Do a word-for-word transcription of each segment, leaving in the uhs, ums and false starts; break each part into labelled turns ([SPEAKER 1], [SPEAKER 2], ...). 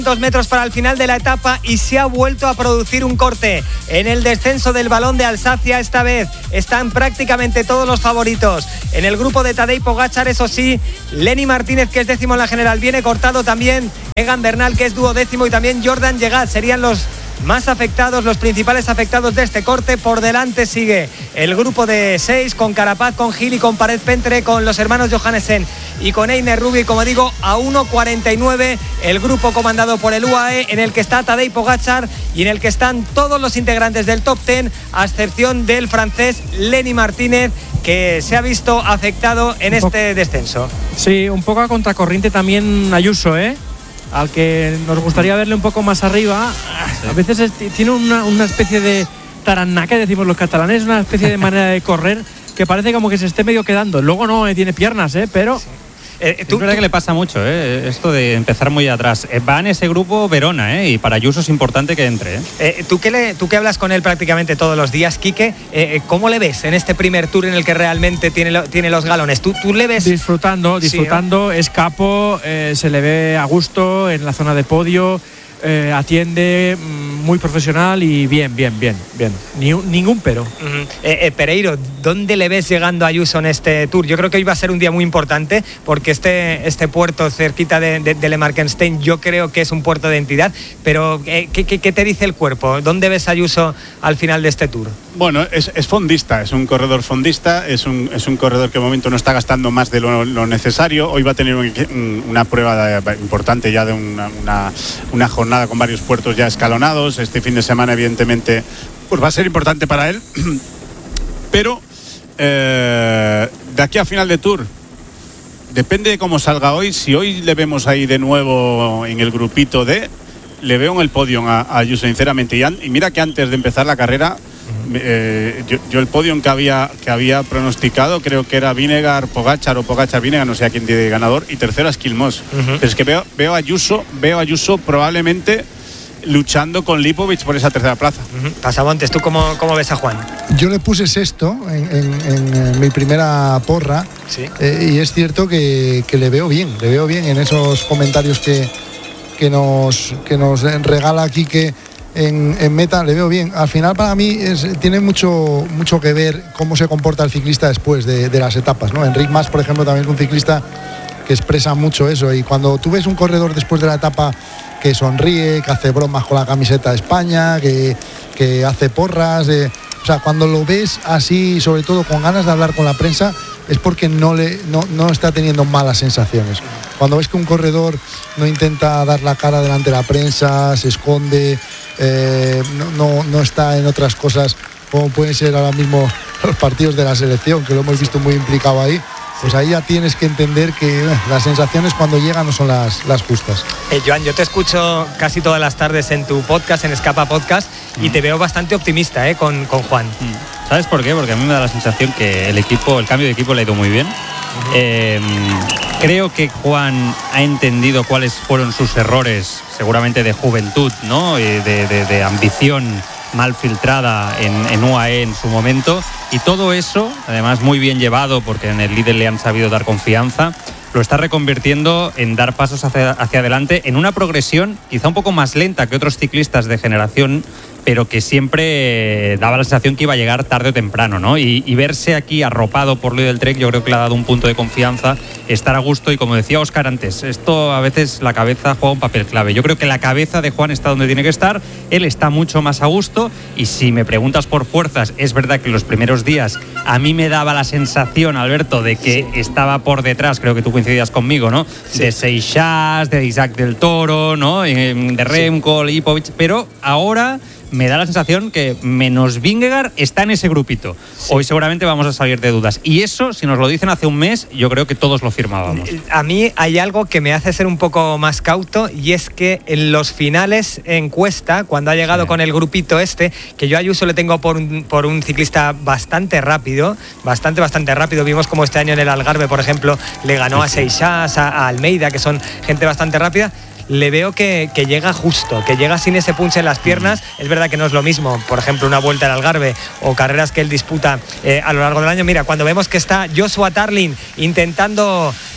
[SPEAKER 1] Dos metros para el final de la etapa y se ha vuelto a producir un corte en el descenso del Balón de Alsacia. Esta vez están prácticamente todos los favoritos en el grupo de Tadej Pogačar. Eso sí, Lenny Martínez, que es décimo en la general, viene cortado también. Egan Bernal, que es duodécimo, y también Jordan Llegat serían los más afectados, los principales afectados de este corte. Por delante sigue el grupo de seis con Carapaz, con Gil y con Paret Pentre, con los hermanos Johannesen y con Einer Rubio. Como digo, a uno cuarenta y nueve el grupo comandado por el U A E, en el que está Tadej Pogačar y en el que están todos los integrantes del top diez, a excepción del francés Lenny Martínez, que se ha visto afectado en este descenso.
[SPEAKER 2] Sí, un poco a contracorriente también Ayuso, ¿eh? Al que nos gustaría verle un poco más arriba. Sí. A veces es, tiene una, una especie de taranaca, decimos los catalanes, una especie de manera de correr que parece como que se esté medio quedando. Luego no, eh, tiene piernas, ¿eh? Pero... Sí.
[SPEAKER 3] Eh, ¿tú, es verdad tú? que le pasa mucho, ¿eh? Esto de empezar muy atrás. Eh, va en ese grupo Verona, ¿eh? Y para Ayuso es importante que entre. ¿eh?
[SPEAKER 1] Eh, ¿tú, que le, tú que hablas con él prácticamente todos los días, Quique, eh, ¿cómo le ves en este primer tour en el que realmente tiene, lo, tiene los galones? ¿Tú, ¿Tú le ves?
[SPEAKER 2] Disfrutando, disfrutando, sí, ¿no? Es capo, eh, se le ve a gusto en la zona de podio. Eh, atiende, muy profesional y bien, bien, bien, bien. Ni, ningún pero.
[SPEAKER 1] Uh-huh. eh, eh, Pereiro, ¿dónde le ves llegando a Ayuso en este Tour? Yo creo que hoy va a ser un día muy importante porque este, este puerto cerquita de, de, de Le Markenstein yo creo que es un puerto de entidad, pero eh, ¿qué, qué, ¿qué te dice el cuerpo? ¿Dónde ves a Ayuso al final de este Tour?
[SPEAKER 4] Bueno, es, es fondista, es un corredor fondista, es un, es un corredor que de momento no está gastando más de lo, lo necesario. Hoy va a tener un, una prueba de, importante ya de una, una, una jornada con varios puertos ya escalonados. Este fin de semana evidentemente pues va a ser importante para él, pero eh, de aquí a final de Tour depende de cómo salga hoy. Si hoy le vemos ahí de nuevo en el grupito D, le veo en el podio a, a Ayuso sinceramente, y, an, y mira que antes de empezar la carrera eh, yo, yo el podio que había, que había pronosticado creo que era Vinegar, Pogačar o Pogačar Vinegar, no sé a quién tiene ganador, y tercero es Quilmos. Uh-huh. Pero es que veo, veo a Ayuso veo a Ayuso probablemente luchando con Lipovic por esa tercera plaza.
[SPEAKER 1] Uh-huh. Pasamontes, ¿tú cómo, cómo ves a Juan?
[SPEAKER 5] Yo le puse sexto en, en, en mi primera porra.
[SPEAKER 1] ¿Sí?
[SPEAKER 5] eh, y es cierto que, que le veo bien, le veo bien en esos comentarios que, que, nos, que nos regala aquí que En, en meta, le veo bien. Al final para mí es, tiene mucho, mucho que ver cómo se comporta el ciclista después de, de las etapas, ¿no? Enric Mas, por ejemplo, también es un ciclista que expresa mucho eso, y cuando tú ves un corredor después de la etapa que sonríe, que hace bromas con la camiseta de España, que, que hace porras, eh, o sea, cuando lo ves así, sobre todo con ganas de hablar con la prensa, es porque no, le, no, no está teniendo malas sensaciones. Cuando ves que un corredor no intenta dar la cara delante de la prensa, se esconde, eh, no, no, no está en otras cosas como pueden ser ahora mismo los partidos de la selección, que lo hemos visto muy implicado ahí, pues ahí ya tienes que entender que eh, las sensaciones cuando llegan no son las, las justas.
[SPEAKER 1] Eh, Joan, yo te escucho casi todas las tardes en tu podcast, en Escapa Podcast, mm. y te veo bastante optimista eh, con, con Juan.
[SPEAKER 3] Mm. ¿Sabes por qué? Porque a mí me da la sensación que el equipo, el cambio de equipo le ha ido muy bien. Uh-huh. Eh, creo que Juan ha entendido cuáles fueron sus errores, seguramente de juventud, ¿no? Y de, de, de ambición mal filtrada en, en U A E en su momento, y todo eso, además muy bien llevado porque en el líder le han sabido dar confianza, lo está reconvirtiendo en dar pasos hacia, hacia adelante en una progresión quizá un poco más lenta que otros ciclistas de generación, pero que siempre daba la sensación que iba a llegar tarde o temprano, ¿no? Y, y verse aquí arropado por Luis del Trek, yo creo que le ha dado un punto de confianza, estar a gusto, y como decía Óscar antes, esto a veces la cabeza juega un papel clave. Yo creo que la cabeza de Juan está donde tiene que estar, él está mucho más a gusto, y si me preguntas por fuerzas, es verdad que los primeros días a mí me daba la sensación, Alberto, de que sí. estaba por detrás, creo que tú coincidías conmigo, ¿no? Sí. De Seixas, de Isaac del Toro, ¿no? De Remco, sí. Lipovic, pero ahora me da la sensación que menos Vingegaard está en ese grupito. Sí. Hoy seguramente vamos a salir de dudas. Y eso, si nos lo dicen hace un mes, yo creo que todos lo firmábamos.
[SPEAKER 1] A mí hay algo que me hace ser un poco más cauto, y es que en los finales encuesta, cuando ha llegado sí. con el grupito este, que yo a Ayuso le tengo por un, por un ciclista bastante rápido, bastante, bastante rápido. Vimos como este año en el Algarve, por ejemplo, le ganó sí. a Seixas, a, a Almeida, que son gente bastante rápida. Le veo que, que llega justo, que llega sin ese punch en las piernas. Es verdad que no es lo mismo, por ejemplo, una vuelta al Algarve o carreras que él disputa eh, a lo largo del año. Mira, cuando vemos que está Joshua Tarling intentando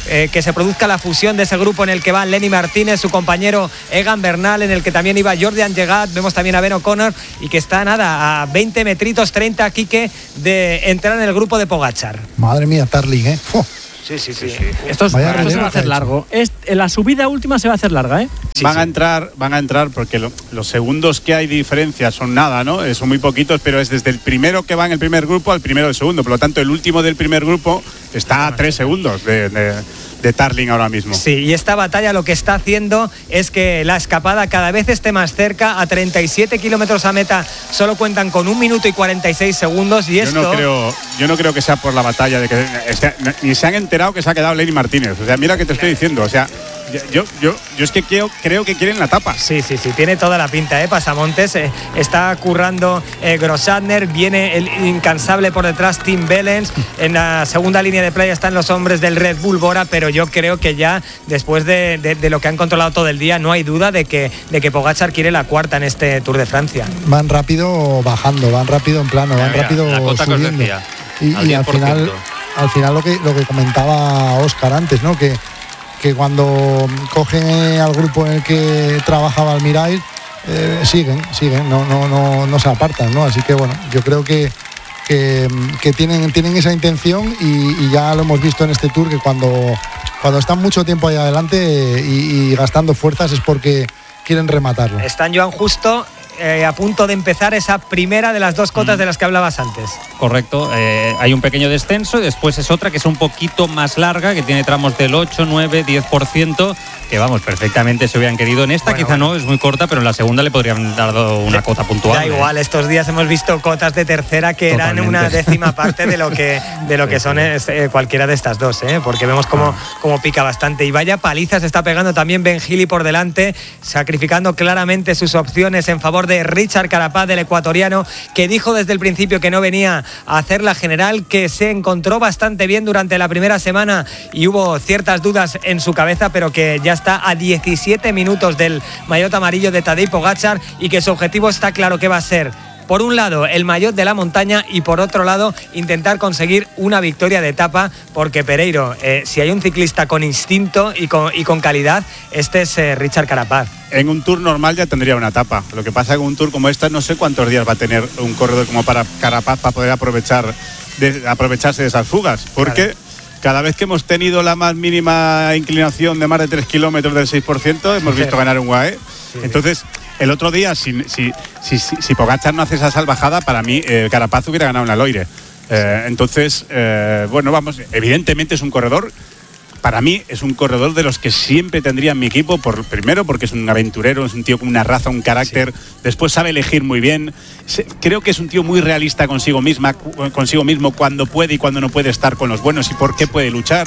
[SPEAKER 1] eh, que se produzca la fusión de ese grupo en el que va Lenny Martínez, su compañero Egan Bernal, en el que también iba Jordan Llegat, vemos también a Ben O'Connor, y que está nada a veinte metritos, treinta, Quique, de entrar en el grupo de Pogačar.
[SPEAKER 5] Madre mía, Tarling, ¿eh? ¡Oh!
[SPEAKER 1] Sí, sí, sí.
[SPEAKER 2] sí. Esto, es, esto se va a hacer largo. Es, la subida última se va a hacer larga, ¿eh?
[SPEAKER 4] Sí, van sí. a entrar, van a entrar porque lo, los segundos que hay de diferencia son nada, ¿no? Son muy poquitos, pero es desde el primero que va en el primer grupo al primero del segundo. Por lo tanto, el último del primer grupo está a tres segundos de, de, de Tarling ahora mismo.
[SPEAKER 1] Sí, y esta batalla lo que está haciendo es que la escapada cada vez esté más cerca. A treinta y siete kilómetros a meta solo cuentan con un minuto y cuarenta y seis segundos. Y esto...
[SPEAKER 4] Yo no creo, yo no creo que sea por la batalla de que o sea, ni se han enterado que se ha quedado Lenny Martínez. O sea, mira que te estoy diciendo. O sea, yo, yo, yo es que creo, creo que quieren la tapa.
[SPEAKER 1] Sí, sí, sí, tiene toda la pinta, ¿eh? Pasamontes, eh, está currando eh, Grossadner, viene el incansable por detrás Tim Wellens. En la segunda línea de playa están los hombres del Red Bull Bora, pero yo creo que ya después de, de, de lo que han controlado todo el día, no hay duda de que, de que Pogačar quiere la cuarta en este Tour de Francia.
[SPEAKER 5] Van rápido bajando, van rápido en plano, van mira, rápido
[SPEAKER 3] la cota
[SPEAKER 5] subiendo.
[SPEAKER 3] Que os decía,
[SPEAKER 5] y,
[SPEAKER 3] al
[SPEAKER 5] y al final, al final lo que lo que comentaba Óscar antes, ¿no? Que que cuando cogen al grupo en el que trabajaba Almirall, eh, siguen, siguen, no, no, no, no se apartan, ¿no? Así que bueno, yo creo que, que, que tienen, tienen esa intención y, y ya lo hemos visto en este Tour, que cuando, cuando están mucho tiempo ahí adelante y, y gastando fuerzas es porque quieren rematarlo.
[SPEAKER 1] Están, Joan, justo Eh, a punto de empezar esa primera de las dos cotas mm. de las que hablabas antes.
[SPEAKER 3] Correcto, eh, hay un pequeño descenso y después es otra que es un poquito más larga, que tiene tramos del ocho, nueve, diez por ciento, que vamos, perfectamente se hubieran querido. En esta bueno, quizá bueno. no, es muy corta, pero en la segunda le podrían dar una cota puntual.
[SPEAKER 1] Da igual, estos días hemos visto cotas de tercera que Totalmente. eran una décima parte de lo que, de lo que son eh, cualquiera de estas dos, ¿eh? Porque vemos cómo, ah. cómo pica bastante. Y vaya paliza se está pegando también Ben Healy por delante, sacrificando claramente sus opciones en favor de Richard Carapaz, del ecuatoriano, que dijo desde el principio que no venía a hacer la general, que se encontró bastante bien durante la primera semana y hubo ciertas dudas en su cabeza, pero que ya está a diecisiete minutos del maillot amarillo de Tadej Pogačar y que su objetivo está claro que va a ser, por un lado, el maillot de la montaña y por otro lado, intentar conseguir una victoria de etapa, porque Pereiro, eh, si hay un ciclista con instinto y con, y con calidad, este es eh, Richard Carapaz.
[SPEAKER 4] En un Tour normal ya tendría una etapa. Lo que pasa es que un Tour como esta no sé cuántos días va a tener un corredor como para Carapaz para poder aprovechar de, aprovecharse de esas fugas, porque claro. cada vez que hemos tenido la más mínima inclinación de más de tres kilómetros del seis por ciento, hemos visto ganar un U A E. Sí. Entonces, el otro día, si, si, si, si, si Pogačar no hace esa salvajada, para mí eh, Carapaz hubiera ganado una Loire. Eh, entonces, eh, bueno, vamos, evidentemente es un corredor, para mí es un corredor de los que siempre tendría en mi equipo, por, primero porque es un aventurero, es un tío con una raza, un carácter, sí. después sabe elegir muy bien. Creo que es un tío muy realista consigo misma, consigo mismo, cuando puede y cuando no puede estar con los buenos y por qué puede luchar.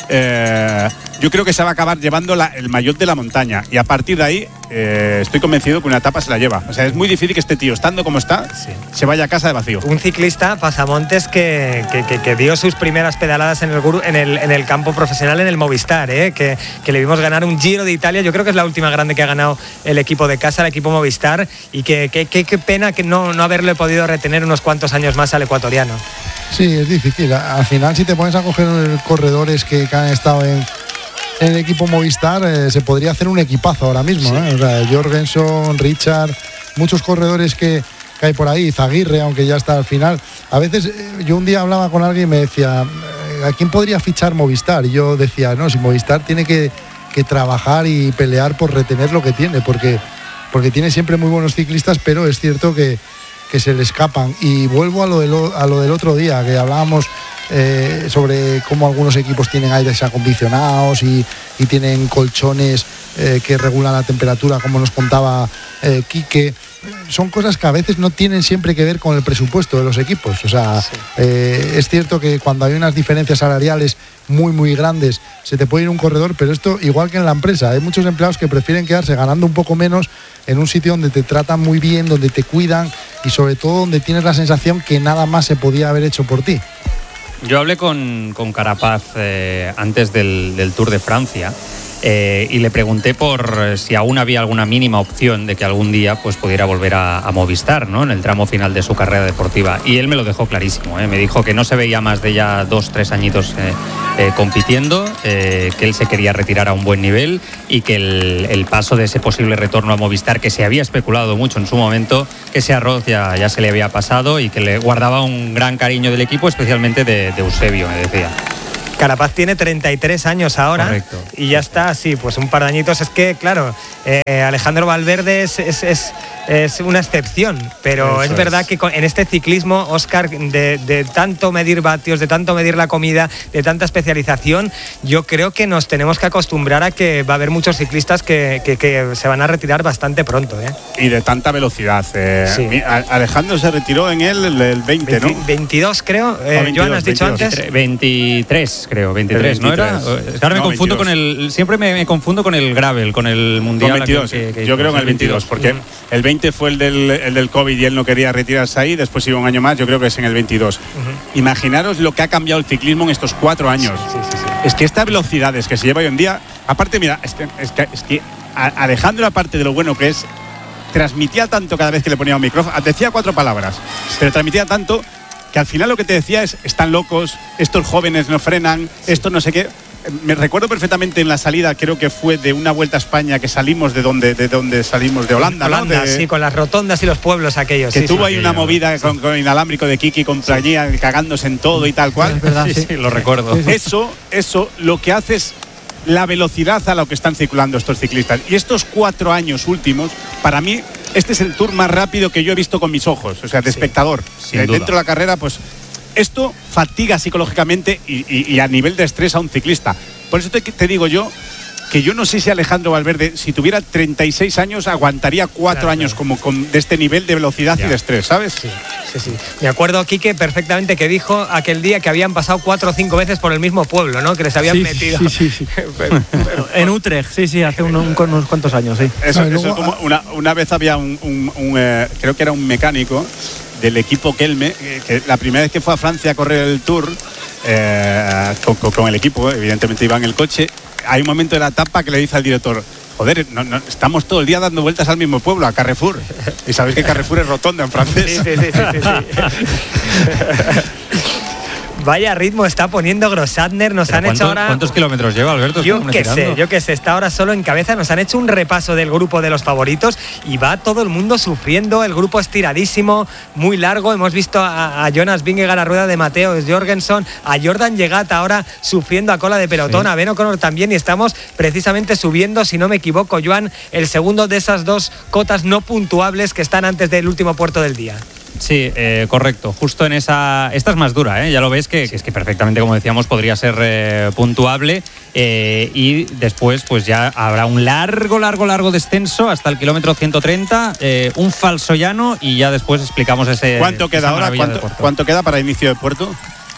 [SPEAKER 4] Eh, yo creo que se va a acabar llevando la, el maillot de la montaña y a partir de ahí eh, estoy convencido que una etapa se la lleva. O sea, es muy difícil que este tío, estando como está, sí. se vaya a casa de vacío.
[SPEAKER 1] Un ciclista, Pasamontes, que, que, que, que dio sus primeras pedaladas en el, en el, en el campo profesional en el Movistar, ¿eh? que, que le vimos ganar un Giro de Italia. Yo creo que es la última grande que ha ganado el equipo de casa, el equipo Movistar, y que qué pena que no, no haberle podido retener unos cuantos años más al ecuatoriano.
[SPEAKER 5] Sí, es difícil. Al final, si te pones a coger corredores que, que han estado en, en el equipo Movistar, eh, se podría hacer un equipazo ahora mismo. Sí. ¿eh? O sea, Jorgensen, Richard, muchos corredores que, que hay por ahí, Zaguirre, aunque ya está al final. A veces, eh, yo un día hablaba con alguien y me decía, ¿a quién podría fichar Movistar? Y yo decía, no, si Movistar tiene que, que trabajar y pelear por retener lo que tiene, porque, porque tiene siempre muy buenos ciclistas, pero es cierto que que se le escapan. Y vuelvo a lo, del, a lo del otro día, que hablábamos eh, sobre cómo algunos equipos tienen aires acondicionados y, y tienen colchones eh, que regulan la temperatura, como nos contaba eh, Quique. Son cosas que a veces no tienen siempre que ver con el presupuesto de los equipos. O sea, sí. eh, es cierto que cuando hay unas diferencias salariales muy, muy grandes, se te puede ir un corredor, pero esto, igual que en la empresa, hay muchos empleados que prefieren quedarse ganando un poco menos en un sitio donde te tratan muy bien, donde te cuidan y sobre todo donde tienes la sensación que nada más se podía haber hecho por ti.
[SPEAKER 3] Yo hablé con, con Carapaz eh, antes del, del Tour de Francia eh, y le pregunté por eh, si aún había alguna mínima opción de que algún día pues pudiera volver a, a Movistar, ¿no? En el tramo final de su carrera deportiva. Y él me lo dejó clarísimo, ¿eh? Me dijo que no se veía más de ya dos, tres añitos eh, eh, compitiendo, eh, que él se quería retirar a un buen nivel y que el, el paso de ese posible retorno a Movistar, que se había especulado mucho en su momento, que ese arroz ya, ya se le había pasado y que le guardaba un gran cariño del equipo, especialmente de, de Eusebio, me decía.
[SPEAKER 1] Carapaz tiene treinta y tres años ahora.
[SPEAKER 3] Correcto.
[SPEAKER 1] Y ya está, sí, pues un par de añitos. Es que, claro, eh, Alejandro Valverde es, es, es, es una excepción, pero
[SPEAKER 4] Eso
[SPEAKER 1] es verdad
[SPEAKER 4] es.
[SPEAKER 1] que con, en este ciclismo, Óscar, de, de tanto medir vatios, de tanto medir la comida, de tanta especialización, yo creo que nos tenemos que acostumbrar a que va a haber muchos ciclistas que, que, que se van a retirar bastante pronto, ¿eh?
[SPEAKER 4] Y de tanta velocidad. Eh,
[SPEAKER 1] Sí.
[SPEAKER 4] mi- a- Alejandro se retiró en él el, el veinte, ¿no?
[SPEAKER 1] veinte veintidós creo, eh,
[SPEAKER 4] veintidós,
[SPEAKER 1] Joan, has dicho
[SPEAKER 4] veintidós.
[SPEAKER 1] antes.
[SPEAKER 3] veintitrés, creo, veintitrés, ¿no era?
[SPEAKER 4] veintitrés.
[SPEAKER 3] Es que ahora me
[SPEAKER 4] No,
[SPEAKER 3] confundo
[SPEAKER 4] veintidós.
[SPEAKER 3] con el. Siempre me, me confundo con el gravel, con el mundial.
[SPEAKER 4] Con veintidós,
[SPEAKER 3] que- que- que
[SPEAKER 4] yo creo
[SPEAKER 3] hizo,
[SPEAKER 4] en el veintidós, porque
[SPEAKER 1] Mm.
[SPEAKER 4] el veinte fue el del, el del COVID y él no quería retirarse ahí, después iba un año más, yo creo que es en el veintidós. Imaginaros lo que ha cambiado el ciclismo en estos cuatro años.
[SPEAKER 1] Sí, sí, sí.
[SPEAKER 4] Es que estas velocidades que se lleva hoy en día, aparte, mira, es que, es que, es que a- Alejandro, aparte de lo bueno que es, transmitía tanto cada vez que le ponía un micrófono, decía cuatro palabras, pero transmitía tanto que al final lo que te decía es, están locos, estos jóvenes no frenan, esto no sé qué. Me recuerdo perfectamente en la salida, creo que fue de una Vuelta a España que salimos de donde, de donde salimos, de Holanda, ¿no?
[SPEAKER 1] Holanda,
[SPEAKER 4] De-
[SPEAKER 1] sí, con las rotondas y los pueblos aquellos.
[SPEAKER 4] que
[SPEAKER 1] sí,
[SPEAKER 4] tuvo
[SPEAKER 1] sí.
[SPEAKER 4] ahí una movida con, con inalámbrico de Kiki, compañía, cagándose en todo y tal cual.
[SPEAKER 2] Es verdad,
[SPEAKER 3] Sí,
[SPEAKER 2] sí.
[SPEAKER 3] sí, lo recuerdo.
[SPEAKER 4] Eso, eso lo que hace es la velocidad a la que están circulando estos ciclistas. Y estos cuatro años últimos, para mí, este es el tour más rápido que yo he visto con mis ojos, o sea, de espectador.
[SPEAKER 3] sin
[SPEAKER 4] Eh,
[SPEAKER 3] duda.
[SPEAKER 4] Dentro de la carrera, pues esto fatiga psicológicamente y, y- y a nivel de estrés a un ciclista. Por eso te, te digo yo que yo no sé si Alejandro Valverde, si tuviera treinta y seis años, aguantaría cuatro
[SPEAKER 1] Claro,
[SPEAKER 4] años
[SPEAKER 1] claro.
[SPEAKER 4] como con, de este nivel de velocidad
[SPEAKER 3] Ya.
[SPEAKER 4] y de estrés, ¿sabes?
[SPEAKER 1] Sí, sí, sí. Me acuerdo, Quique, perfectamente que dijo aquel día que habían pasado cuatro o cinco veces por el mismo pueblo, ¿no? Que les habían
[SPEAKER 2] Sí,
[SPEAKER 1] metido.
[SPEAKER 2] sí, sí, sí. En Utrecht, sí, sí, hace un- un- unos cuantos años, sí.
[SPEAKER 4] Eso,
[SPEAKER 5] No, y
[SPEAKER 4] eso
[SPEAKER 5] luego-
[SPEAKER 4] es como una, una vez había un, un- un, eh, creo que era un mecánico del equipo Kelme, que, que la primera vez que fue a Francia a correr el Tour, eh, con, con- con el equipo, evidentemente iba en el coche, hay un momento de la etapa que le dice al director, joder, no- no, estamos todo el día dando vueltas al mismo pueblo, a Carrefour. Y sabéis que Carrefour es rotonda en francés.
[SPEAKER 1] Sí, sí, sí, sí, sí, sí. Vaya ritmo está poniendo Grossatner, nos
[SPEAKER 3] Pero
[SPEAKER 1] han hecho
[SPEAKER 3] ¿cuántos,
[SPEAKER 1] ahora.
[SPEAKER 3] ¿Cuántos kilómetros lleva, Alberto?
[SPEAKER 1] Yo
[SPEAKER 3] Estamos
[SPEAKER 1] qué sé,
[SPEAKER 3] tirando.
[SPEAKER 1] yo qué sé, está ahora solo en cabeza, nos han hecho un repaso del grupo de los favoritos y va todo el mundo sufriendo, el grupo estiradísimo, muy largo, hemos visto a, a Jonas Vingegaard a rueda de Mateo Jorgensen, a Jordan Llegat ahora sufriendo a cola de pelotón,
[SPEAKER 3] Sí.
[SPEAKER 1] a Ben O'Connor también, y estamos precisamente subiendo, si no me equivoco, Joan, el segundo de esas dos cotas no puntuables que están antes del último puerto del día.
[SPEAKER 3] Sí, eh, correcto. Justo en esa. Esta es más dura, ¿eh? Ya lo ves que, que es que perfectamente, como decíamos, podría ser eh, puntuable. eh, y después, pues ya habrá un largo, largo, largo descenso hasta el kilómetro ciento treinta, eh, un falso llano y ya después explicamos ese.
[SPEAKER 4] ¿Cuánto queda
[SPEAKER 3] esa
[SPEAKER 4] ahora?
[SPEAKER 3] maravilla de
[SPEAKER 4] ¿Cuánto,
[SPEAKER 3] puerto.
[SPEAKER 4] cuánto queda para inicio de puerto?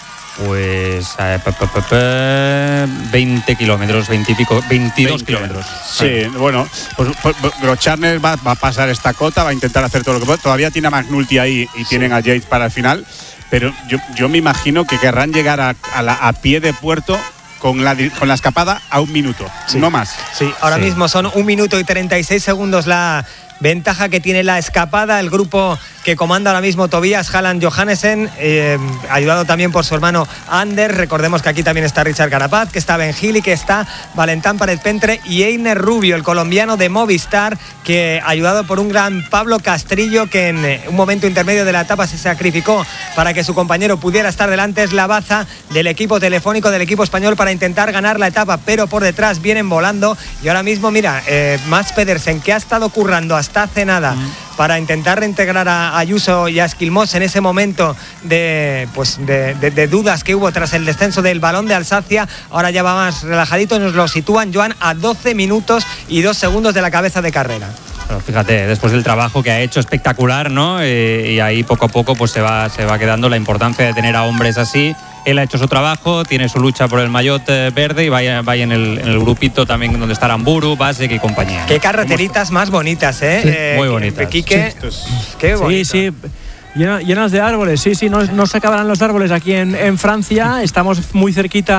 [SPEAKER 3] Pues eh, pe- pe- pe- pe- veinte kilómetros, veinte y pico, veintidós
[SPEAKER 4] veinte.
[SPEAKER 3] kilómetros.
[SPEAKER 4] Sí, bueno, pues, pues Groscharner va, va a pasar esta cota, va a intentar hacer todo lo que pueda. Todavía tiene a McNulty ahí y tienen a Yates para el final, pero yo, yo me imagino que querrán llegar a, a, la- a pie de puerto con la, di- con la escapada a un minuto,
[SPEAKER 1] Sí.
[SPEAKER 4] no más.
[SPEAKER 1] Sí, ahora
[SPEAKER 3] Sí.
[SPEAKER 1] mismo son un minuto y treinta y seis segundos la ventaja que tiene la escapada, el grupo que comanda ahora mismo Tobias Halland Johannesen, eh, ayudado también por su hermano Ander. Recordemos que aquí también está Richard Carapaz, que está Ben Gili, que está Valentán Pared Pentre y Einer Rubio, el colombiano de Movistar, que ayudado por un gran Pablo Castrillo, que en eh, un momento intermedio de la etapa se sacrificó para que su compañero pudiera estar delante, es la baza del equipo telefónico del equipo español para intentar ganar la etapa, pero por detrás vienen volando y ahora mismo, mira, eh, Mats Pedersen, que ha estado currando hasta hace nada para intentar reintegrar a Ayuso y a Esquilmos en ese momento de, pues de, de, de dudas que hubo tras el descenso del Balón de Alsacia, ahora ya va más relajadito, nos lo sitúan, Joan, a doce minutos y dos segundos de la cabeza de carrera.
[SPEAKER 3] Pero fíjate, después del trabajo que ha hecho espectacular, ¿no? Eh, y ahí poco a poco pues se va, se va quedando la importancia de tener a hombres así. Él ha hecho su trabajo, tiene su lucha por el maillot eh, verde y vaya, vaya en, el, en el grupito también donde está Aramburu, Basek y compañía.
[SPEAKER 1] Qué carreteritas más bonitas, ¿eh?
[SPEAKER 2] Sí.
[SPEAKER 1] Eh,
[SPEAKER 3] Muy
[SPEAKER 1] que-
[SPEAKER 3] bonitas.
[SPEAKER 1] Quique,
[SPEAKER 4] Esto es-
[SPEAKER 1] qué bonito.
[SPEAKER 2] Sí, sí. Llena- llenas de árboles, sí, sí, no, no se acabarán los árboles aquí en, en Francia. Estamos muy cerquita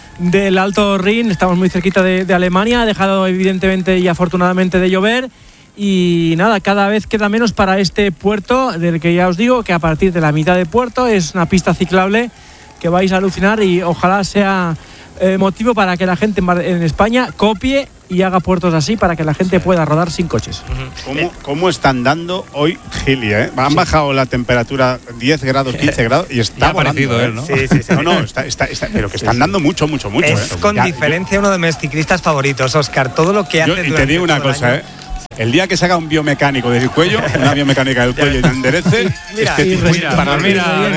[SPEAKER 2] del Alto Rin, estamos muy cerquita de, de Alemania, ha dejado evidentemente y afortunadamente de llover. Y nada, cada vez queda menos para este puerto, del que ya os digo que a partir de la mitad de puerto es una pista ciclable que vais a alucinar y ojalá sea eh, motivo para que la gente en España copie y haga puertos así para que la gente pueda rodar sin coches.
[SPEAKER 4] ¿Cómo, cómo están dando hoy Gili? ¿eh? Han sí. bajado la temperatura diez grados, quince grados y está
[SPEAKER 3] parecido él, ¿no?
[SPEAKER 1] Sí, sí, sí.
[SPEAKER 4] No, no, está, está, está, pero que están sí, sí. dando mucho, mucho, mucho.
[SPEAKER 1] Es
[SPEAKER 4] ¿eh?
[SPEAKER 1] con
[SPEAKER 4] ya,
[SPEAKER 1] diferencia
[SPEAKER 4] yo,
[SPEAKER 1] uno de mis ciclistas favoritos, Óscar. Todo lo que hace
[SPEAKER 4] yo, y te digo una cosa, ¿eh? El día que se haga un biomecánico del cuello, una biomecánica del cuello y enderece,
[SPEAKER 1] mira,
[SPEAKER 4] este tipo
[SPEAKER 1] mira,
[SPEAKER 4] para mí.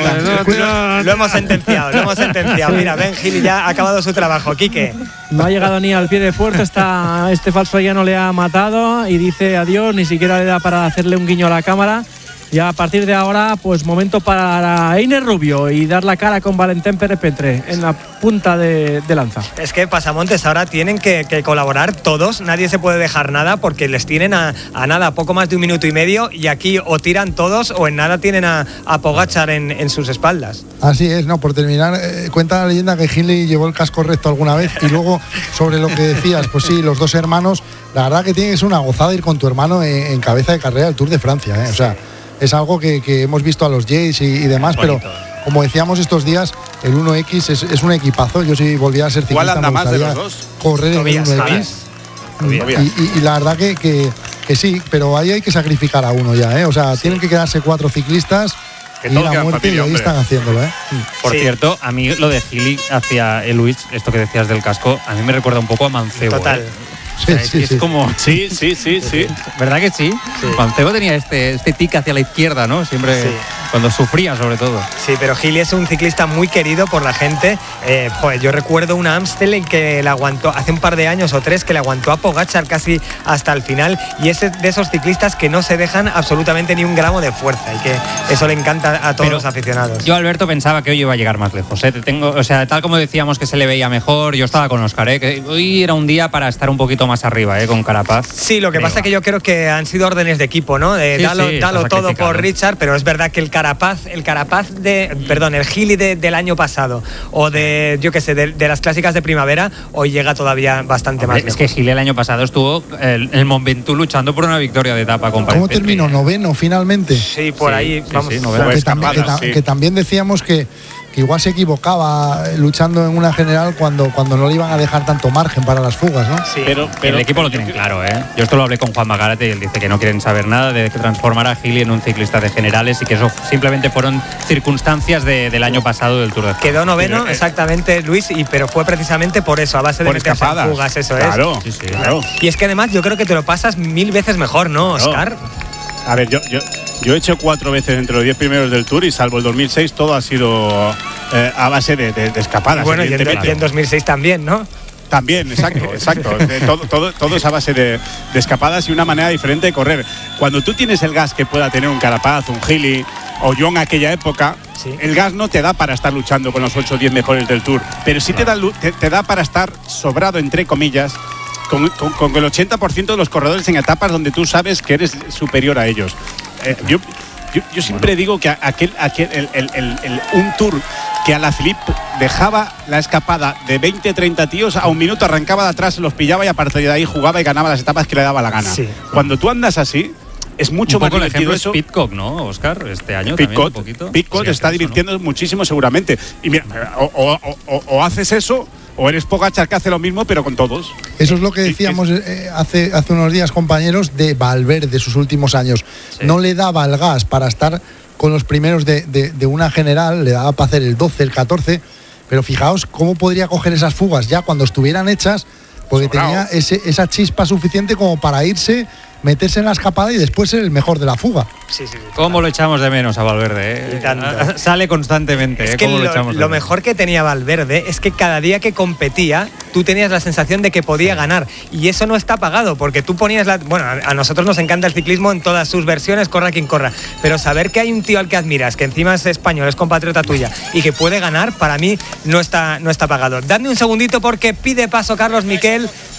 [SPEAKER 1] Lo hemos sentenciado, lo hemos sentenciado. Mira, Ben Gili ya ha acabado su trabajo. Quique.
[SPEAKER 2] No ha llegado ni al pie de puerto, está, este falso ya no le ha matado y dice adiós, ni siquiera le da para hacerle un guiño a la cámara. Y a partir de ahora, pues momento para Einer Rubio y dar la cara con Valentín Pérez-Petre en la punta de, de lanza.
[SPEAKER 1] Es que Pasamontes ahora tienen que, que colaborar todos, nadie se puede dejar nada porque les tienen a, a nada, poco más de un minuto y medio y aquí o tiran todos o en nada tienen a, a Pogačar en, en sus espaldas.
[SPEAKER 5] Así es, no, por terminar, eh, cuenta la leyenda que Gili llevó el casco recto alguna vez y luego sobre lo que decías, pues sí, los dos hermanos, la verdad que tienes una gozada ir con tu hermano en, en cabeza de carrera del Tour de Francia, ¿eh? O sea, es algo que, que hemos visto a los Jays y, y demás, pero como decíamos estos días, el uno equis es, es un equipazo. Yo si volviera a ser ciclista,
[SPEAKER 4] ¿cuál anda
[SPEAKER 5] me
[SPEAKER 4] más de
[SPEAKER 5] gustaría
[SPEAKER 4] los dos?
[SPEAKER 5] correr
[SPEAKER 1] Tobías,
[SPEAKER 5] en el uno equis.
[SPEAKER 1] Tobías.
[SPEAKER 5] Y, y, y la verdad que, que, que sí, pero ahí hay que sacrificar a uno ya, ¿eh? O sea, sí. tienen que quedarse cuatro ciclistas que y la muerte familia, y ahí hombre. Están haciéndolo, ¿eh?
[SPEAKER 3] Por sí. cierto, a mí lo de Gili hacia el Luis, esto que decías del casco, a mí me recuerda un poco a Mancebo.
[SPEAKER 1] Total.
[SPEAKER 3] ¿eh?
[SPEAKER 5] Sí,
[SPEAKER 3] o sea,
[SPEAKER 5] sí,
[SPEAKER 3] es,
[SPEAKER 5] sí.
[SPEAKER 3] es como
[SPEAKER 4] sí, sí, sí, sí.
[SPEAKER 3] ¿Verdad que sí? sí. Mancebo tenía este, este tic hacia la izquierda, ¿no? Siempre sí. cuando sufría, sobre todo.
[SPEAKER 1] Sí, pero Gili es un ciclista muy querido por la gente. Eh, joder, yo recuerdo una Amstel que le aguantó hace un par de años o tres, que le aguantó a Pogačar casi hasta el final y es de esos ciclistas que no se dejan absolutamente ni un gramo de fuerza y que eso le encanta a todos pero los aficionados.
[SPEAKER 3] Yo, Alberto, pensaba que hoy iba a llegar más lejos, ¿eh? Tengo, o sea, tal como decíamos que se le veía mejor, yo estaba con Óscar, ¿eh? Que hoy era un día para estar un poquito más arriba, ¿eh? Con Carapaz.
[SPEAKER 1] Sí, lo que
[SPEAKER 3] creo.
[SPEAKER 1] pasa es que yo creo que han sido órdenes de equipo, ¿no? De
[SPEAKER 3] sí,
[SPEAKER 1] dalo,
[SPEAKER 3] sí,
[SPEAKER 1] dalo todo por Richard, pero es verdad que el Carapaz, el Carapaz de, perdón, el Gili de, del año pasado o de, yo qué sé, de, de las clásicas de primavera, hoy llega todavía bastante
[SPEAKER 3] Hombre,
[SPEAKER 1] más lejos.
[SPEAKER 3] Es que Gili el año pasado estuvo el, el Mont Ventoux luchando por una victoria de etapa con
[SPEAKER 5] ¿Cómo terminó? ¿Noveno finalmente?
[SPEAKER 1] Sí, por
[SPEAKER 3] sí,
[SPEAKER 1] ahí,
[SPEAKER 3] sí,
[SPEAKER 1] vamos.
[SPEAKER 3] Sí, sí,
[SPEAKER 5] que, también, que, ta- sí. que también decíamos que que igual se equivocaba luchando en una general cuando, cuando no le iban a dejar tanto margen para las fugas, ¿no?
[SPEAKER 3] Sí, pero, pero el equipo lo tienen claro, ¿eh? Yo esto lo hablé con Juan Magárate y él dice que no quieren saber nada de que transformar a Gili en un ciclista de generales y que eso simplemente fueron circunstancias de, del año pasado del Tour de Francia.
[SPEAKER 1] Quedó noveno, exactamente, Luis, y pero fue precisamente por eso, a base de
[SPEAKER 4] por
[SPEAKER 1] meterse en fugas, eso
[SPEAKER 4] claro,
[SPEAKER 1] es.
[SPEAKER 4] Sí, sí, claro.
[SPEAKER 1] Y es que además yo creo que te lo pasas mil veces mejor, ¿no, Óscar?
[SPEAKER 4] Claro. A ver, yo, yo, yo he hecho cuatro veces entre los diez primeros del Tour y salvo el dos mil seis todo ha sido eh, a base de, de, de escapadas.
[SPEAKER 1] Y bueno, y en, y en dos mil seis también, ¿no?
[SPEAKER 4] También, exacto, exacto. todo, todo, todo es a base de, de escapadas y una manera diferente de correr. Cuando tú tienes el gas que pueda tener un Carapaz, un Gili o yo en aquella época, sí. el gas no te da para estar luchando con los ocho o diez mejores del Tour, pero sí te da, te, te da para estar sobrado, entre comillas, Con, con, con el ochenta por ciento de los corredores en etapas donde tú sabes que eres superior a ellos. Eh, yo, yo, yo siempre bueno. digo que aquel, aquel el, el, el, el, un Tour que Alaphilippe dejaba la escapada de veinte treinta tíos, a un minuto arrancaba de atrás, los pillaba y a partir de ahí jugaba y ganaba las etapas que le daba la gana. Sí. Cuando tú andas así, es mucho más divertido eso.
[SPEAKER 3] Pitcock, ¿no, Óscar? Este año
[SPEAKER 4] Pitcock,
[SPEAKER 3] también un poquito.
[SPEAKER 4] Pitcock sí, está divirtiendo ¿no? muchísimo seguramente. Y mira, o, o, o, o haces eso o eres Pogačar que hace lo mismo pero con todos.
[SPEAKER 5] Eso es lo que decíamos eh, hace, hace unos días, compañeros, de Valverde, de sus últimos años. Sí. No le daba el gas para estar con los primeros de, de, de una general, le daba para hacer el doce, el catorce, pero fijaos cómo podría coger esas fugas ya cuando estuvieran hechas, porque Sobrao. tenía ese, esa chispa suficiente como para irse, meterse en la escapada y después ser el mejor de la fuga.
[SPEAKER 1] Sí, sí, sí.
[SPEAKER 3] ¿Cómo lo echamos de menos a Valverde? ¿eh? Sale constantemente.
[SPEAKER 1] Es que
[SPEAKER 3] ¿eh? ¿Cómo
[SPEAKER 1] lo,
[SPEAKER 3] lo, echamos de
[SPEAKER 1] lo
[SPEAKER 3] menos?
[SPEAKER 1] mejor que tenía Valverde es que cada día que competía tú tenías la sensación de que podía sí. ganar y eso no está pagado porque tú ponías la... Bueno, a nosotros nos encanta el ciclismo en todas sus versiones, corra quien corra, pero saber que hay un tío al que admiras, que encima es español, es compatriota tuya y que puede ganar, para mí no está, no está pagado. Dadme un segundito porque pide paso Carlos Miquel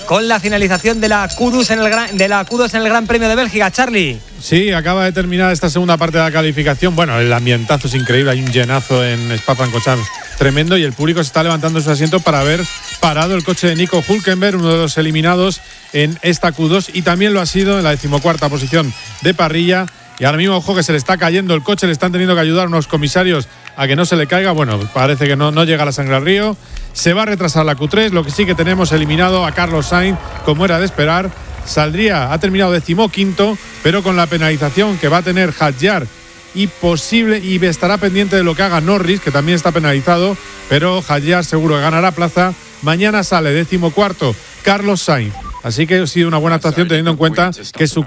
[SPEAKER 1] con la finalización de la Q dos en el gran, de la Q dos en el Gran Premio de Bélgica. Charlie.
[SPEAKER 6] Sí, acaba de terminar esta segunda parte de la calificación. Bueno, el ambientazo es increíble, hay un llenazo en Spa-Francorchamps tremendo y el público se está levantando su asiento para ver parado el coche de Nico Hülkenberg, uno de los eliminados en esta Q dos, y también lo ha sido en la decimocuarta posición de parrilla. Y ahora mismo, ojo, que se le está cayendo el coche, le están teniendo que ayudar unos comisarios a que no se le caiga. Bueno, parece que no, no llega la sangre al río. Se va a retrasar la Q tres, lo que sí que tenemos eliminado a Carlos Sainz, como era de esperar. Saldría, ha terminado decimoquinto, pero con la penalización que va a tener Hadjar y posible, y estará pendiente de lo que haga Norris, que también está penalizado, pero Hadjar seguro que ganará plaza. Mañana sale decimocuarto Carlos Sainz. Así que ha sido una buena actuación teniendo en cuenta que su